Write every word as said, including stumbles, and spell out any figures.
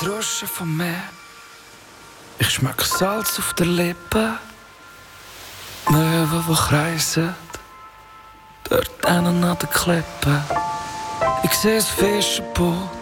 Rauschen vom Meer. Ich schmeck Salz auf der Lippe. Möwen, die kreisen, dort hinten an den Klippen. Ich seh ein Fischenboot